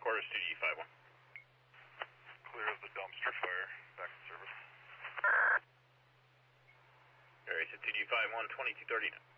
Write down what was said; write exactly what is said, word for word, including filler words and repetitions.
quarters, two G five one. Clear of the dumpster fire. Back in service. Alright, so two G five one, twenty-two thirty now.